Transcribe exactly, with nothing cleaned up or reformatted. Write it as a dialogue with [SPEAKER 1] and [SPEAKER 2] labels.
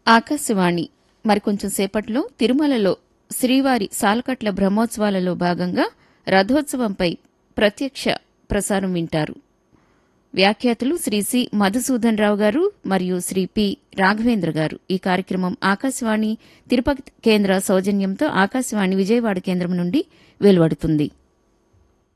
[SPEAKER 1] ఆకాశవాణి మరికొంచెం సేపట్లో తిరుమలలో శ్రీవారి సాలకట్ల బ్రహ్మోత్సవాలలో భాగంగా రథోత్సవంపై ప్రత్యక్ష ప్రసారం వింటారు. వ్యాఖ్యాతలు శ్రీ సి మధుసూదన్ రావు గారు మరియు శ్రీ పి రాఘవేంద్ర గారు. ఈ కార్యక్రమం ఆకాశవాణి తిరుపతి కేంద్ర సౌజన్యంతో ఆకాశవాణి విజయవాడ కేంద్రం నుండి వెలువడుతుంది.